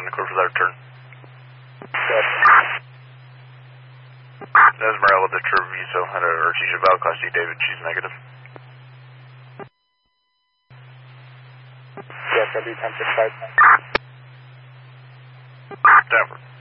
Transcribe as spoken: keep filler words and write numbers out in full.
one, clear for that return. Good. Esmeralda, Victor Viso, had a Artesia Val, Class D, David, she's negative. Yes, I do ten six five. Stanford.